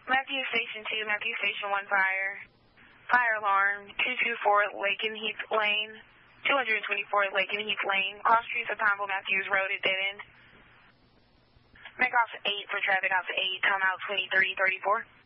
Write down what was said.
Matthew Station 2, Matthew Station 1 fire. Fire alarm, 224 Lakin Heath Lane, 224 Lakin Heath Lane. Cross streets of Pineville Matthews Road at dead end. Make off 8 for traffic off 8, time out 2334.